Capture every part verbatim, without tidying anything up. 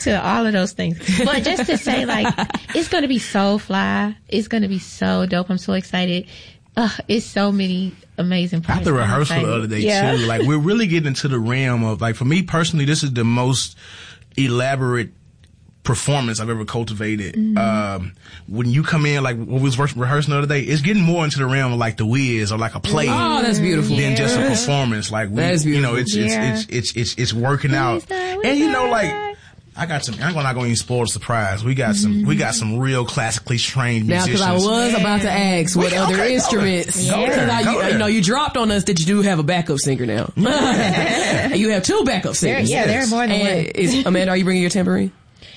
to all of those things. But just to say, like, it's going to be so fly. It's going to be so dope. I'm so excited. Uh, it's so many amazing projects. At the rehearsal the other day, yeah. too, like, we're really getting into the realm of, like, for me personally, this is the most elaborate performance I've ever cultivated. Mm-hmm. Um, when you come in, like, when we was rehearsing the other day, it's getting more into the realm of, like, The Wiz or, like, a play. Oh, that's beautiful. Than yeah. just a performance. Like, we, that's beautiful. you know, it's, yeah. it's, it's, it's, it's, it's working out. And, you know, like, I got some, I'm not going to even spoil the surprise. We got some, mm-hmm. we got some real classically trained musicians. Now, cause I was yeah. about to ask what Wait, other okay, instruments. Go there, I, go you, there. you know, you dropped on us that you do have a backup singer now. You have two backup singers. There, yeah, there are more than and one. Is, Amanda, are you bringing your tambourine?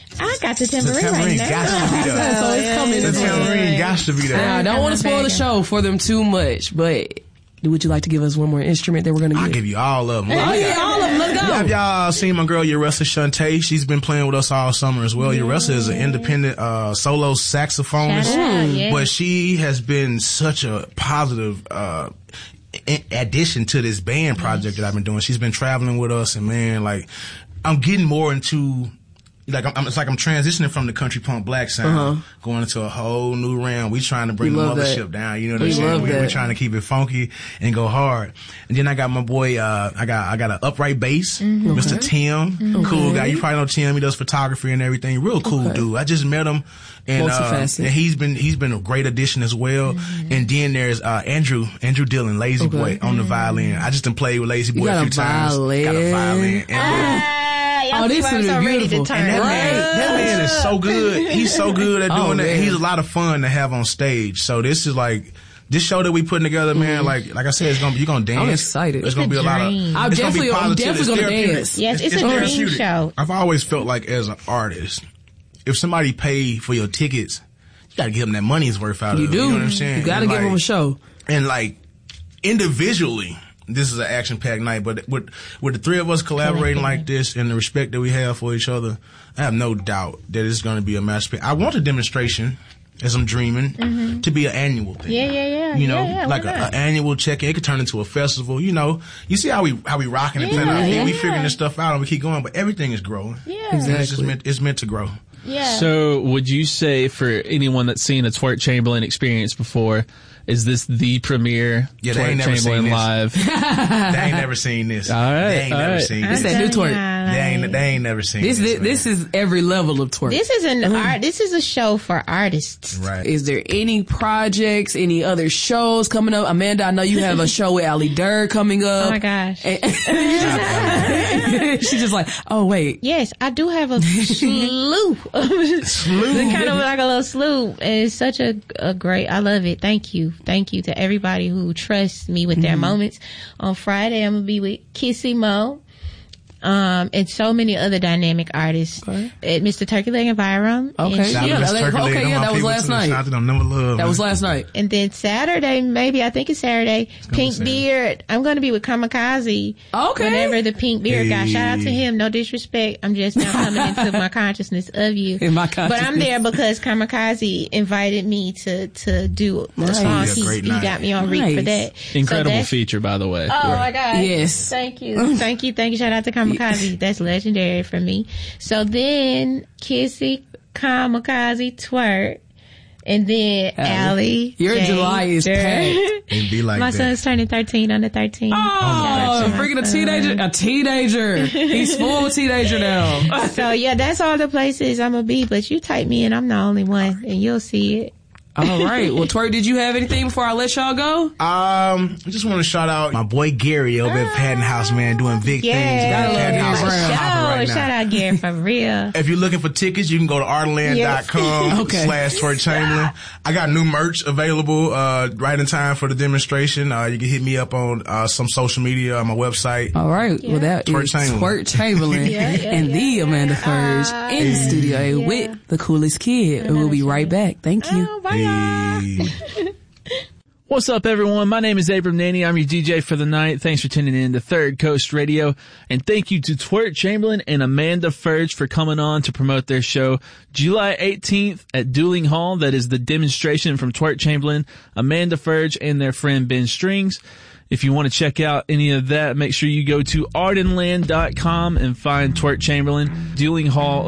I got the tambourine, the tambourine right now. got to be there. So it's coming. The tambourine got to be there. Now, I don't want to spoil the show for them too much, but would you like to give us one more instrument that we're going to get? I'll give you all of them. Oh, yeah, all of them. Let's go. Have y'all seen my girl, Uressa Shante? She's been playing with us all summer as well. Yeah. Uressa is an independent uh, solo saxophonist, out, yeah. but she has been such a positive uh, addition to this band project that I've been doing. She's been traveling with us, and man, like, I'm getting more into... Like I'm, it's like I'm transitioning from the country punk black sound, uh-huh. going into a whole new realm. We trying to bring we the mothership that. down. You know what we I'm saying? We, we're trying to keep it funky and go hard. And then I got my boy. Uh, I got I got an upright bass, mm-hmm. Mister Okay. Tim, mm-hmm. cool guy. You probably know Tim. He does photography and everything. Real cool okay. dude. I just met him, and uh, and he's been he's been a great addition as well. Mm-hmm. And then there's uh, Andrew Andrew Dillon, Lazy okay. Boy, on the violin. I just done played with Lazy Boy a few violin. times. Got a violin. And, ah. Oh, this is so beautiful. To turn. And that, right. man, that man is so good. He's so good at doing oh, that. Man. He's a lot of fun to have on stage. So this is like, this show that we putting together, man, mm-hmm. like, like I said, it's gonna be, you're gonna dance. I'm excited. It's, it's gonna be a lot of, I'm it's definitely, gonna be I'm definitely gonna dance. Yes, it's, it's a dream show. I've always felt like as an artist, if somebody paid for your tickets, you gotta give them that money's worth out of it. You do. You know what I'm saying? You gotta and give like, them a show. And like, individually, this is an action-packed night, but with with the three of us collaborating like this and the respect that we have for each other, I have no doubt that it's going to be a masterpiece. I want a demonstration, as I'm dreaming, mm-hmm. to be an annual thing. Yeah, yeah, yeah. You know, yeah, yeah, like an annual check-in. It could turn into a festival. You know, you see how we how we rocking and yeah, playing our yeah. We figuring this stuff out and we keep going, but everything is growing. Yeah, exactly. It's just meant, it's meant to grow. Yeah. So, would you say for anyone that's seen a Twerk Chamberlain experience before, is this the premiere yeah, they Twerk ain't never Chamberlain seen this. live? They ain't never seen this. All right, they ain't all never right. seen This this. that new twerk. They ain't they ain't never seen This this. this, this is every level of twerk. This is an Mm. art. This is a show for artists. Right. Is there any projects, any other shows coming up? Amanda, I know you have a show with Ali Durr coming up. Oh my gosh. She's just like, oh wait. Yes, I do have a slew. Slew. Kind of like a little slew. And it's such a, a great, I love it. Thank you. Thank you to everybody who trusts me with their mm-hmm. moments. On Friday, I'm going to be with Kissy Mo. Um, and so many other dynamic artists. Okay. At Mister Turkey Leg Environ. Okay. Shout Yeah, out to that, Turkey okay, Leg, yeah, my that was people last too. night. Shout out to them, Never Love. That man. was last night. And then Saturday, maybe, I think it's Saturday, Pink Saturday. Beard. I'm going to be with Kamikaze. Okay. Whenever the Pink Beard Hey. guy. Shout out to him. No disrespect. I'm just now coming into my consciousness of you. In my But consciousness. I'm there because Kamikaze invited me to, to do Nice. a song. It's He, gonna be a great he night. got me on Nice. Reek for that. Incredible So that's- feature, by the way. Oh my God. Yes. Thank you. Thank you. Thank you. Shout out to Kamikaze. That's legendary for me. So then Kissy, Kamikaze, Twerk, and then Allie. Your Jay, July is Durr. packed. It'd be like My that. son's turning thirteen on the thirteenth. Oh, freaking a teenager. A teenager. He's full teenager now. So yeah, that's all the places I'm gonna be. But you type me in, I'm the only one, and you'll see it. All right. Well, Twerk, did you have anything before I let y'all go? Um, I just want to shout out my boy Gary over at Patton House, man, doing big Yeah. things. Gotta love Patton Gary House is Brown. popping Show, right now. shout out Gary for real. If you're looking for tickets, you can go to artland dot com Yes. Okay. slash Twerk Chamberlain. I got new merch available, uh, right in time for the demonstration. Uh, you can hit me up on, uh, some social media on my website. All right. Yeah. Well, that Twerk is Chamberlain. Twerk Chamberlain Yeah, yeah, and the yeah. Amanda Furge Ah, in the yeah. studio Yeah. with the coolest kid. And we'll be right back. Thank you. Oh, bye, y'all. Hey. What's up, everyone? My name is Abram Nanny. I'm your D J for the night. Thanks for tuning in to Third Coast Radio. And thank you to Twerk Chamberlain and Amanda Furge for coming on to promote their show July eighteenth at Dueling Hall. That is the demonstration from Twerk Chamberlain, Amanda Furge, and their friend Ben Strings. If you want to check out any of that, make sure you go to ardenland dot com and find Twerk Chamberlain, Dueling Hall